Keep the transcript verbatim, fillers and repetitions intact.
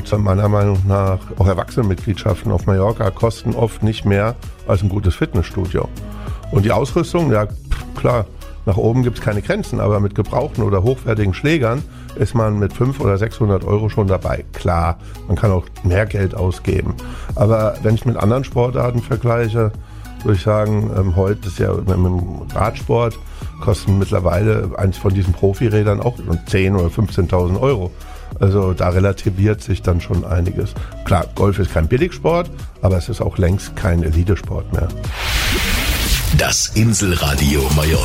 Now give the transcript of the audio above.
Und meiner Meinung nach auch Erwachsenenmitgliedschaften auf Mallorca kosten oft nicht mehr als ein gutes Fitnessstudio. Und die Ausrüstung, ja klar, nach oben gibt es keine Grenzen, aber mit gebrauchten oder hochwertigen Schlägern ist man mit fünfhundert oder sechshundert Euro schon dabei. Klar, man kann auch mehr Geld ausgeben. Aber wenn ich mit anderen Sportarten vergleiche, würde ich sagen, ähm, heute ist ja mit dem Radsport kosten mittlerweile eins von diesen Profirädern auch zehntausend oder fünfzehntausend Euro. Also da relativiert sich dann schon einiges. Klar, Golf ist kein Billigsport, aber es ist auch längst kein Elitesport mehr. Das Inselradio Mallorca.